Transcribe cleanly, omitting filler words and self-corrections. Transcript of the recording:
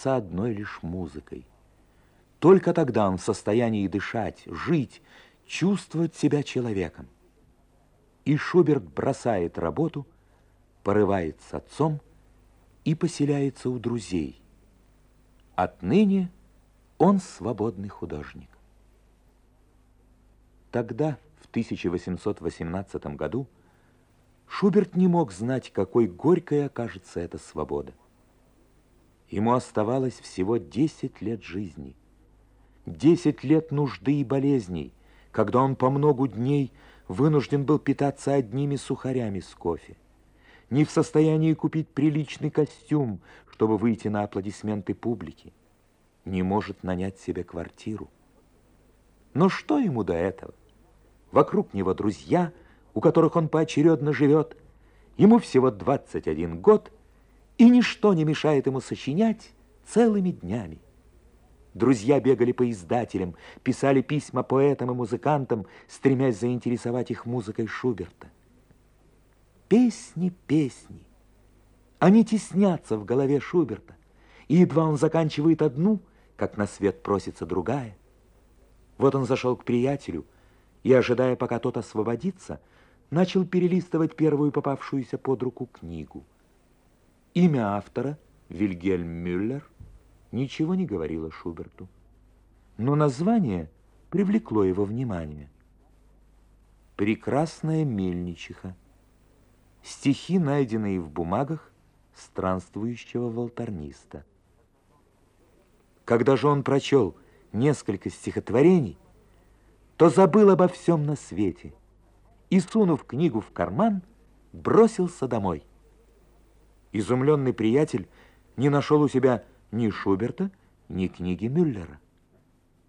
питаться одной лишь музыкой. Только тогда он в состоянии дышать, жить, чувствовать себя человеком. И Шуберт бросает работу, порывает с отцом и поселяется у друзей. Отныне он свободный художник. Тогда, в 1818 году, Шуберт не мог знать, какой горькой окажется эта свобода. Ему оставалось всего 10 лет жизни, 10 лет нужды и болезней, когда он по многу дней вынужден был питаться одними сухарями с кофе, не в состоянии купить приличный костюм, чтобы выйти на аплодисменты публики, не может нанять себе квартиру. Но что ему до этого? Вокруг него друзья, у которых он поочередно живет, ему всего 21 год, и ничто не мешает ему сочинять целыми днями. Друзья бегали по издателям, писали письма поэтам и музыкантам, стремясь заинтересовать их музыкой Шуберта. Песни, песни. Они теснятся в голове Шуберта, и едва он заканчивает одну, как на свет просится другая. Вот он зашел к приятелю и, ожидая, пока тот освободится, начал перелистывать первую попавшуюся под руку книгу. Имя автора, Вильгельм Мюллер, ничего не говорило Шуберту, но название привлекло его внимание. «Прекрасная мельничиха». Стихи, найденные в бумагах странствующего волторниста. Когда же он прочел несколько стихотворений, то забыл обо всем на свете и, сунув книгу в карман, бросился домой. Изумленный приятель не нашел у себя ни Шуберта, ни книги Мюллера.